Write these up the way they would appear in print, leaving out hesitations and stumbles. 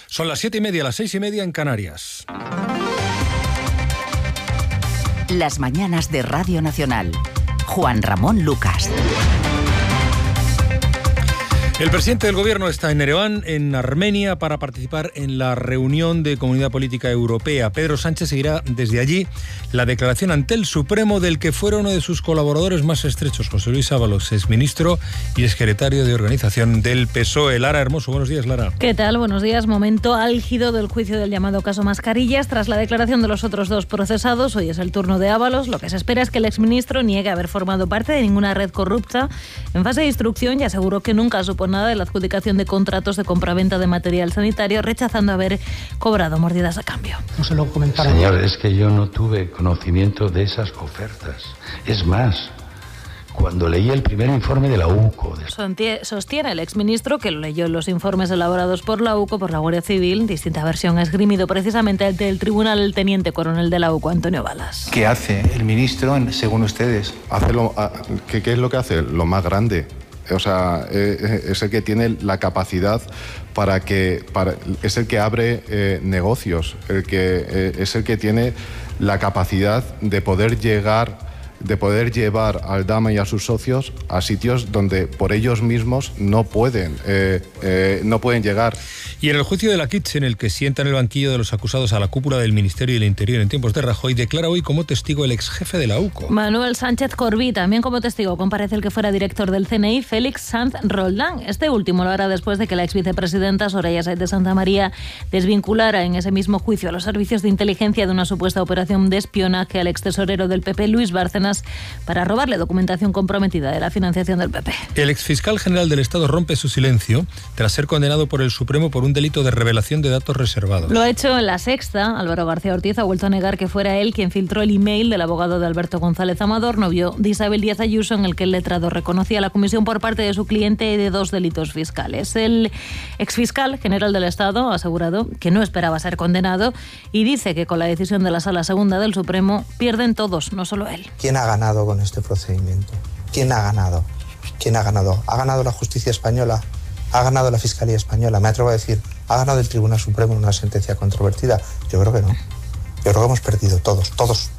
Son las 7:30, las 6:30 en Canarias. Las mañanas de Radio Nacional. Juan Ramón Lucas. El presidente del gobierno está en Ereván, en Armenia, para participar en la reunión de Comunidad Política Europea. Pedro Sánchez seguirá desde allí la declaración ante el Supremo del que fuera uno de sus colaboradores más estrechos, José Luis Ábalos, exministro y exsecretario de Organización del PSOE. Lara Hermoso, buenos días, Lara. ¿Qué tal? Buenos días. Momento álgido del juicio del llamado caso Mascarillas. Tras la declaración de los otros dos procesados, hoy es el turno de Ábalos. Lo que se espera es que el exministro niegue haber formado parte de ninguna red corrupta en fase de instrucción y aseguró que nunca supo nada de la adjudicación de contratos de compraventa de material sanitario, rechazando haber cobrado mordidas a cambio. No se lo comentaron. Señor, es que yo no tuve conocimiento de esas ofertas. Es más, cuando leí el primer informe de la UCO... Sostiene el exministro que lo leyó en los informes elaborados por la UCO, por la Guardia Civil, distinta versión ha esgrimido precisamente ante el tribunal el teniente coronel de la UCO, Antonio Balas. ¿Qué hace el ministro, según ustedes? ¿Qué es lo que hace? Lo más grande. O sea, es el que tiene la capacidad es el que abre negocios, es el que tiene la capacidad de poder llevar al Dama y a sus socios a sitios donde por ellos mismos no pueden llegar. Y en el juicio de la Kitch, en el que sienta en el banquillo de los acusados a la cúpula del Ministerio del Interior en tiempos de Rajoy, declara hoy como testigo el exjefe de la UCO. Manuel Sánchez Corbí. También como testigo comparece el que fuera director del CNI, Félix Sanz Roldán. Este último lo hará después de que la exvicepresidenta Soraya Sáenz de Santa María desvinculara en ese mismo juicio a los servicios de inteligencia de una supuesta operación de espionaje al extesorero del PP, Luis Bárcenas, para robarle documentación comprometida de la financiación del PP. El exfiscal general del Estado rompe su silencio tras ser condenado por el Supremo por un delito de revelación de datos reservados. Lo ha hecho en La Sexta. Álvaro García Ortiz ha vuelto a negar que fuera él quien filtró el email del abogado de Alberto González Amador, novio de Isabel Díaz Ayuso, en el que el letrado reconocía la comisión por parte de su cliente de 2 delitos fiscales. El exfiscal general del Estado ha asegurado que no esperaba ser condenado y dice que con la decisión de la Sala Segunda del Supremo pierden todos, no solo él. ¿Quién ha ganado con este procedimiento? ¿Quién ha ganado? ¿Quién ha ganado? ¿Ha ganado la justicia española? ¿Ha ganado la Fiscalía española? Me atrevo a decir, ¿ha ganado el Tribunal Supremo en una sentencia controvertida? Yo creo que no. Yo creo que hemos perdido todos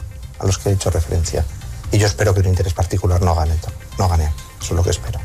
a los que he hecho referencia. Y yo espero que un interés particular no gane. Eso es lo que espero.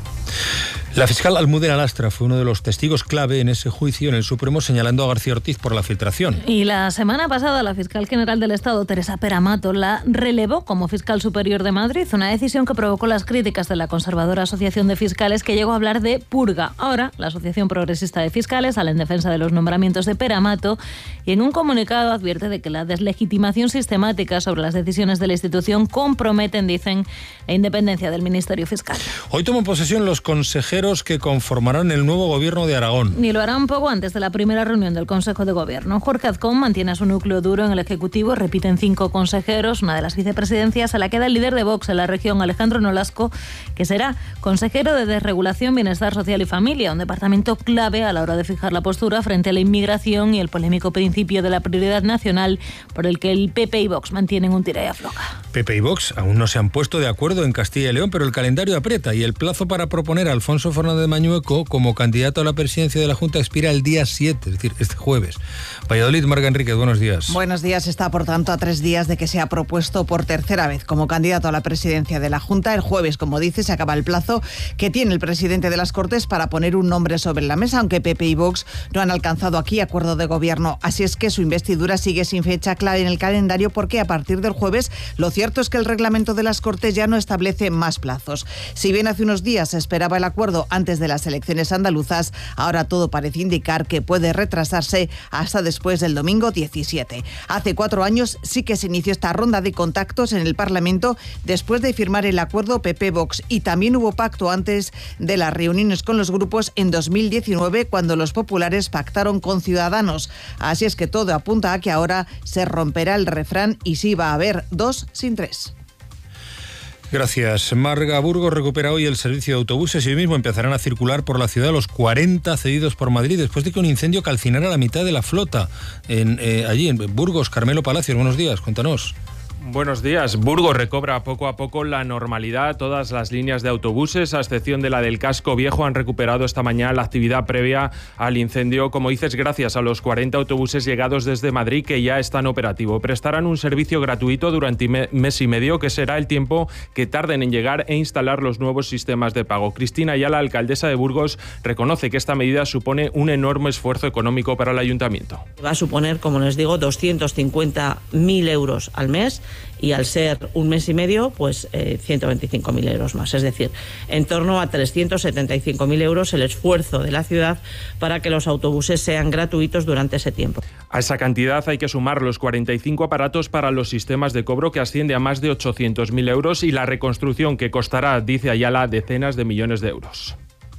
La fiscal Almudena Lastra fue uno de los testigos clave en ese juicio en el Supremo, señalando a García Ortiz por la filtración. Y la semana pasada la fiscal general del Estado, Teresa Peramato, la relevó como fiscal superior de Madrid, una decisión que provocó las críticas de la conservadora Asociación de Fiscales, que llegó a hablar de purga. Ahora, la Asociación Progresista de Fiscales sale en defensa de los nombramientos de Peramato y en un comunicado advierte de que la deslegitimación sistemática sobre las decisiones de la institución comprometen, dicen, la independencia del Ministerio Fiscal. Hoy toman posesión los consejeros que conformarán el nuevo gobierno de Aragón. Y lo harán poco antes de la primera reunión del Consejo de Gobierno. Jorge Azcón mantiene a su núcleo duro en el Ejecutivo, repiten 5 consejeros. Una de las vicepresidencias se la queda el líder de Vox en la región, Alejandro Nolasco, que será consejero de Desregulación, Bienestar Social y Familia, un departamento clave a la hora de fijar la postura frente a la inmigración y el polémico principio de la prioridad nacional, por el que el PP y Vox mantienen un tira y afloja. PP y Vox aún no se han puesto de acuerdo en Castilla y León, pero el calendario aprieta y el plazo para proponer a Alfonso Fernández Mañueco como candidato a la presidencia de la Junta expira el día 7, es decir, este jueves. Valladolid, Marga Enríquez, buenos días. Buenos días. Está, por tanto, a 3 días de que sea propuesto por tercera vez como candidato a la presidencia de la Junta. El jueves, como dice, se acaba el plazo que tiene el presidente de las Cortes para poner un nombre sobre la mesa, aunque PP y Vox no han alcanzado aquí acuerdo de gobierno. Así es que su investidura sigue sin fecha clara en el calendario, porque a partir del jueves lo cierto es que el reglamento de las Cortes ya no establece más plazos. Si bien hace unos días se esperaba el acuerdo antes de las elecciones andaluzas, ahora todo parece indicar que puede retrasarse hasta después del domingo 17. Hace 4 años sí que se inició esta ronda de contactos en el Parlamento después de firmar el acuerdo PP-Vox, y también hubo pacto antes de las reuniones con los grupos en 2019, cuando los populares pactaron con Ciudadanos. Así es que todo apunta a que ahora se romperá el refrán y sí va a haber 2 sin 3. Gracias. Marga. Burgos recupera hoy el servicio de autobuses y hoy mismo empezarán a circular por la ciudad los 40 cedidos por Madrid después de que un incendio calcinara la mitad de la flota allí en Burgos. Carmelo Palacios, buenos días, cuéntanos. Buenos días. Burgos recobra poco a poco la normalidad. Todas las líneas de autobuses, a excepción de la del Casco Viejo, han recuperado esta mañana la actividad previa al incendio. Como dices, gracias a los 40 autobuses llegados desde Madrid que ya están operativos. Prestarán un servicio gratuito durante mes y medio, que será el tiempo que tarden en llegar e instalar los nuevos sistemas de pago. Cristina Ayala, alcaldesa de Burgos, reconoce que esta medida supone un enorme esfuerzo económico para el ayuntamiento. Va a suponer, como les digo, 250.000 euros al mes. Y al ser un mes y medio, pues 125.000 euros más. Es decir, en torno a 375.000 euros el esfuerzo de la ciudad para que los autobuses sean gratuitos durante ese tiempo. A esa cantidad hay que sumar los 45 aparatos para los sistemas de cobro, que asciende a más de 800.000 euros, y la reconstrucción, que costará, dice Ayala, decenas de millones de euros.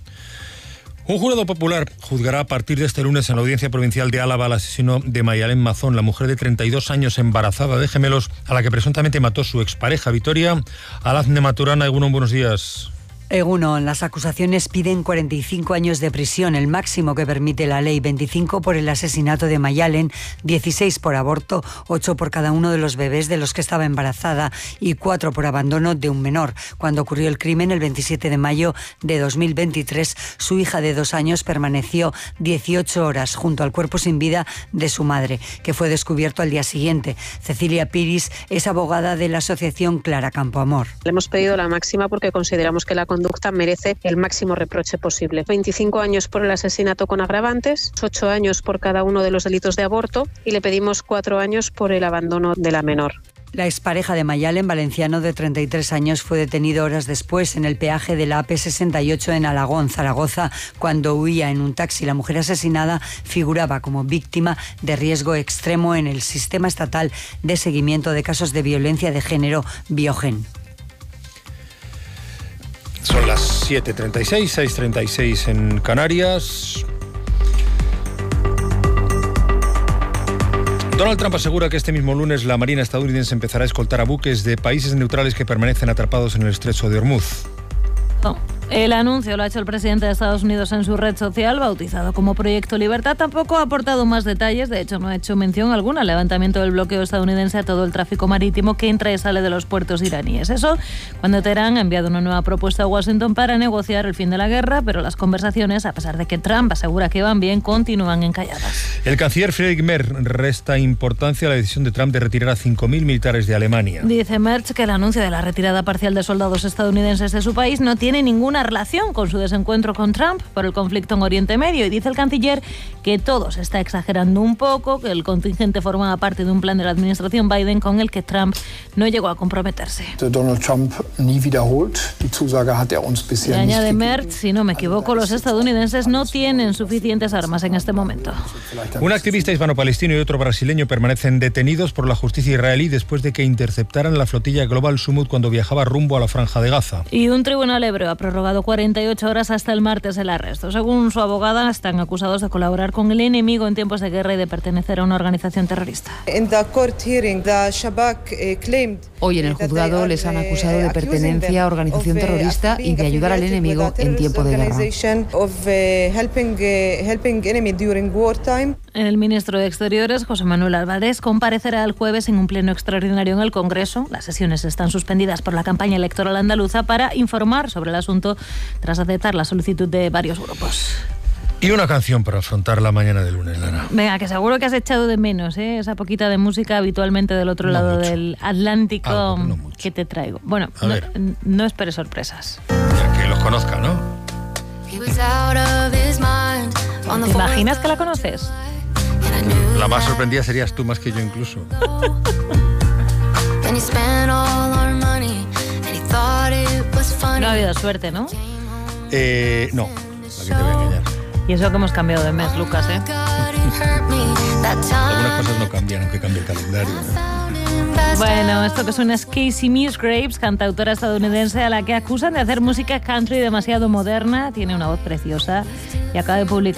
Un jurado popular juzgará a partir de este lunes en la Audiencia Provincial de Álava al asesino de Mayalen Mazón, la mujer de 32 años embarazada de gemelos a la que presuntamente mató su expareja. Vitoria Alazne Maturana, Egunon, buenos días. Egunon, las acusaciones piden 45 años de prisión, el máximo que permite la ley, 25 por el asesinato de Mayalen, 16 por aborto, 8 por cada uno de los bebés de los que estaba embarazada y 4 por abandono de un menor. Cuando ocurrió el crimen, el 27 de mayo de 2023, su hija de 2 años permaneció 18 horas junto al cuerpo sin vida de su madre, que fue descubierto al día siguiente. Cecilia Piris es abogada de la asociación Clara Campoamor. Le hemos pedido la máxima porque consideramos que la conducta merece el máximo reproche posible. 25 años por el asesinato con agravantes, 8 años por cada uno de los delitos de aborto y le pedimos 4 años por el abandono de la menor. La expareja de Mayalen, valenciano de 33 años, fue detenido horas después en el peaje de la AP68 en Alagón, Zaragoza, cuando huía en un taxi. La mujer asesinada figuraba como víctima de riesgo extremo en el sistema estatal de seguimiento de casos de violencia de género, Biogen. Son las 7:36, 6:36 en Canarias. Donald Trump asegura que este mismo lunes la Marina estadounidense empezará a escoltar a buques de países neutrales que permanecen atrapados en el estrecho de Hormuz. El anuncio lo ha hecho el presidente de Estados Unidos en su red social, bautizado como Proyecto Libertad. Tampoco ha aportado más detalles, de hecho no ha hecho mención alguna al levantamiento del bloqueo estadounidense a todo el tráfico marítimo que entra y sale de los puertos iraníes. Eso cuando Teherán ha enviado una nueva propuesta a Washington para negociar el fin de la guerra, pero las conversaciones, a pesar de que Trump asegura que van bien, continúan encalladas. El canciller Friedrich Merz resta importancia a la decisión de Trump de retirar a 5.000 militares de Alemania. Dice Merz que el anuncio de la retirada parcial de soldados estadounidenses de su país no tiene ninguna relación con su desencuentro con Trump por el conflicto en Oriente Medio, y dice el canciller que todo se está exagerando un poco, que el contingente formaba parte de un plan de la administración Biden con el que Trump no llegó a comprometerse. Donald Trump nie wiederholt. Die Zusage hat uns bisher nicht añade gegeben. Merz, si no me equivoco, los estadounidenses no tienen suficientes armas en este momento. Un activista hispano-palestino y otro brasileño permanecen detenidos por la justicia israelí después de que interceptaran la flotilla Global Sumud cuando viajaba rumbo a la Franja de Gaza. Y un tribunal hebreo ha prorrogado 48 horas hasta el martes el arresto. Según su abogada, están acusados de colaborar con el enemigo en tiempos de guerra y de pertenecer a una organización terrorista. Hoy en el juzgado les han acusado de pertenencia a organización terrorista y de ayudar al enemigo en tiempo de guerra. El ministro de Exteriores, José Manuel Álvarez, comparecerá el jueves en un pleno extraordinario en el Congreso. Las sesiones están suspendidas por la campaña electoral andaluza para informar sobre el asunto tras aceptar la solicitud de varios grupos. Y una canción para afrontar la mañana de lunes, Lara. Venga, que seguro que has echado de menos, esa poquita de música habitualmente del otro lado del Atlántico que te traigo. Bueno, no esperes sorpresas. Ya que los conozca, ¿no? ¿Te imaginas que la conoces? La más sorprendida serías tú más que yo incluso. No ha habido suerte, ¿no? No, la que te voy a engañar. Y eso que hemos cambiado de mes, Lucas, ¿eh? Algunas cosas no cambian, aunque cambie el calendario, ¿no? Bueno, esto que suena es Casey Musgraves, cantautora estadounidense a la que acusan de hacer música country demasiado moderna. Tiene una voz preciosa y acaba de publicar